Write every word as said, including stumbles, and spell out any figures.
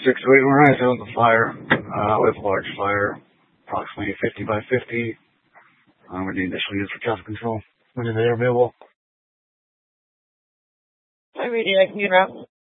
six two eight one nine, there was a fire, uh, with a large fire, approximately fifty by fifty. Um, we need initial use for traffic control. When are they available? Hi, Radio, I can get out.